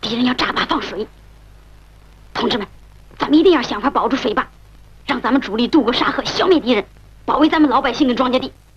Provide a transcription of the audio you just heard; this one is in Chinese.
敌人要炸坝放水。同志们，咱们一定要想法保住水坝，让咱们主力渡过沙河，消灭敌人，保卫咱们老百姓跟庄稼地。